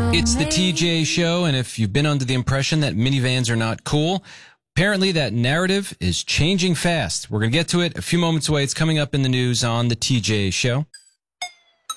It's the TJ Show, and if you've been under the impression that minivans are not cool, apparently that narrative is changing fast. We're going to get to it a few moments away. It's coming up in the news on the TJ Show.